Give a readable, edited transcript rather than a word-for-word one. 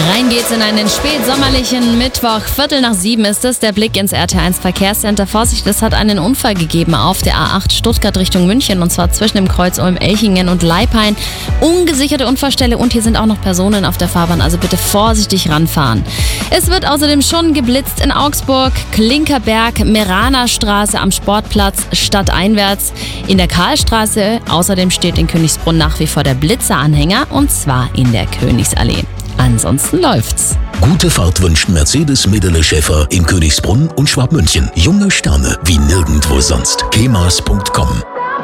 Rein geht's in einen spätsommerlichen Mittwoch. 6:15 ist es. Der Blick ins RT1 Verkehrscenter. Vorsicht, es hat einen Unfall gegeben auf der A8 Stuttgart Richtung München. Und zwar zwischen dem Kreuz Ulm-Elchingen und Leipein. Ungesicherte Unfallstelle und hier sind auch noch Personen auf der Fahrbahn. Also bitte vorsichtig ranfahren. Es wird außerdem schon geblitzt in Augsburg, Klinkerberg, Meraner Straße am Sportplatz stadteinwärts. In der Karlstraße außerdem steht in Königsbrunn nach wie vor der Blitzeranhänger und zwar in der Königsallee. Ansonsten läuft's. Gute Fahrt wünscht Mercedes Medele Schäfer in Königsbrunn und Schwabmünchen. Junge Sterne wie nirgendwo sonst. kemas.com